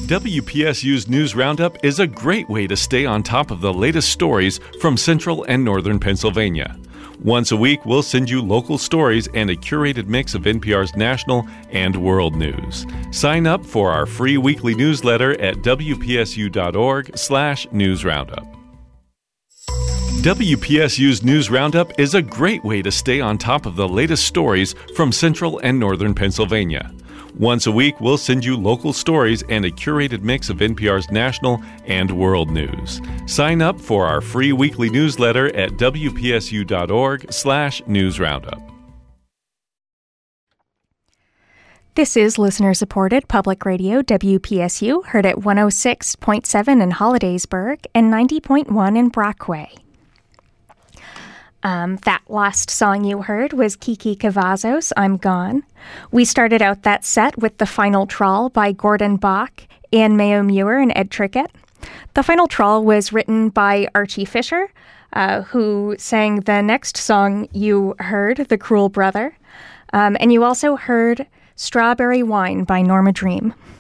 WPSU's News Roundup is a great way to stay on top of the latest stories from central and northern Pennsylvania. Once a week, we'll send you local stories and a curated mix of NPR's national and world news. Sign up for our free weekly newsletter at wpsu.org/newsroundup. WPSU's News Roundup is a great way to stay on top of the latest stories from central and northern Pennsylvania. Once a week, we'll send you local stories and a curated mix of NPR's national and world news. Sign up for our free weekly newsletter at wpsu.org/newsroundup. This is listener-supported public radio WPSU, heard at 106.7 in Hollidaysburg and 90.1 in Brockway. That last song you heard was Kiki Cavazos' I'm Gone. We started out that set with The Final Trawl by Gordon Bach, Anne Mayo Muir, and Ed Trickett. The Final Trawl was written by Archie Fisher, who sang the next song you heard, The Cruel Brother. And you also heard Strawberry Wine by Norma Dream.